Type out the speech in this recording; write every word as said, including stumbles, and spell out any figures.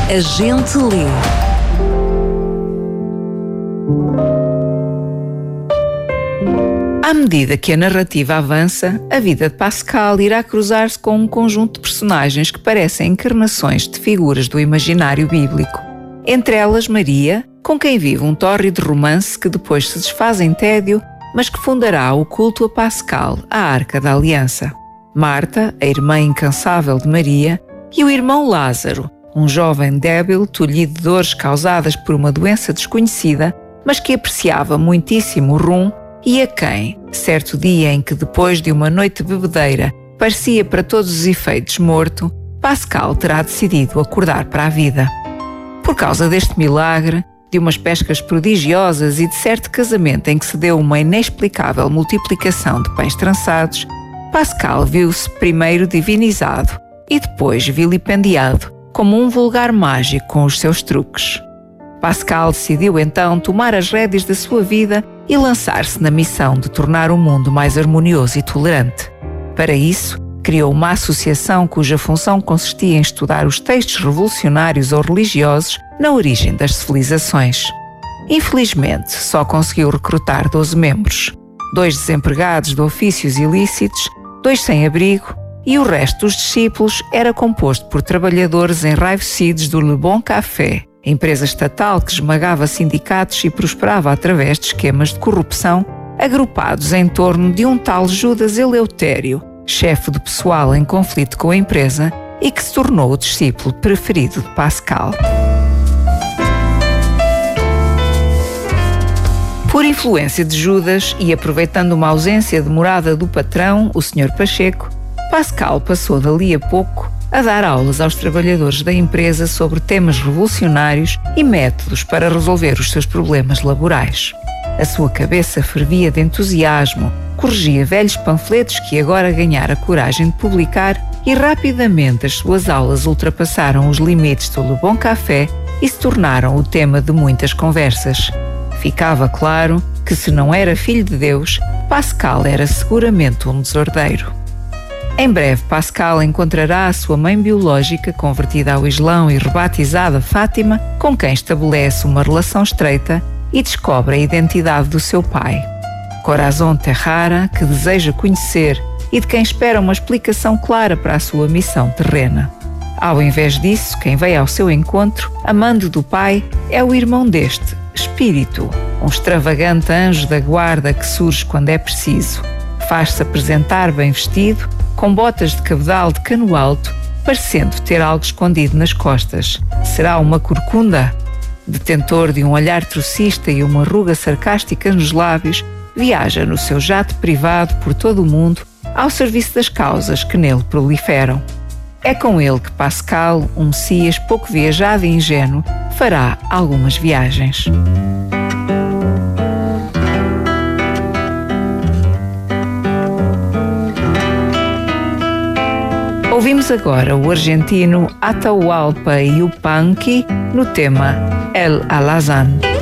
A gente lê. À medida que a narrativa avança, a vida de Pascal irá cruzar-se com um conjunto de personagens que parecem encarnações de figuras do imaginário bíblico. Entre elas Maria, com quem vive um tórrido romance que depois se desfaz em tédio, mas que fundará o culto a Pascal, a Arca da Aliança. Marta, a irmã incansável de Maria, e o irmão Lázaro, um jovem débil, tolhido de dores causadas por uma doença desconhecida, mas que apreciava muitíssimo o rum e a quem, certo dia em que depois de uma noite de bebedeira parecia para todos os efeitos morto, Pascal terá decidido acordar para a vida. Por causa deste milagre, de umas pescas prodigiosas e de certo casamento em que se deu uma inexplicável multiplicação de pães trançados, Pascal viu-se primeiro divinizado e depois vilipendiado como um vulgar mágico com os seus truques. Pascal decidiu então tomar as rédeas da sua vida e lançar-se na missão de tornar o mundo mais harmonioso e tolerante. Para isso, criou uma associação cuja função consistia em estudar os textos revolucionários ou religiosos na origem das civilizações. Infelizmente, só conseguiu recrutar doze membros, dois desempregados de ofícios ilícitos, dois sem-abrigo, e o resto dos discípulos era composto por trabalhadores enraivecidos do Le Bon Café, empresa estatal que esmagava sindicatos e prosperava através de esquemas de corrupção, agrupados em torno de um tal Judas Eleutério, chefe de pessoal em conflito com a empresa e que se tornou o discípulo preferido de Pascal. Por influência de Judas e aproveitando uma ausência demorada do patrão, o senhor Pacheco, Pascal passou dali a pouco a dar aulas aos trabalhadores da empresa sobre temas revolucionários e métodos para resolver os seus problemas laborais. A sua cabeça fervia de entusiasmo, corrigia velhos panfletos que agora ganhara coragem de publicar e rapidamente as suas aulas ultrapassaram os limites do Le Bon Café e se tornaram o tema de muitas conversas. Ficava claro que, se não era filho de Deus, Pascal era seguramente um desordeiro. Em breve, Pascal encontrará a sua mãe biológica, convertida ao Islão e rebatizada Fátima, com quem estabelece uma relação estreita e descobre a identidade do seu pai. Corazón Terrara, que deseja conhecer e de quem espera uma explicação clara para a sua missão terrena. Ao invés disso, quem veio ao seu encontro, amando do pai, é o irmão deste, Espírito, um extravagante anjo da guarda que surge quando é preciso. Faz-se apresentar bem vestido, com botas de cabedal de cano alto, parecendo ter algo escondido nas costas. Será uma corcunda? Detentor de um olhar trocista e uma ruga sarcástica nos lábios, viaja no seu jato privado por todo o mundo ao serviço das causas que nele proliferam. É com ele que Pascal, um Messias pouco viajado e ingênuo, fará algumas viagens. Ouvimos agora o argentino Atahualpa Yupanqui no tema El Alazán.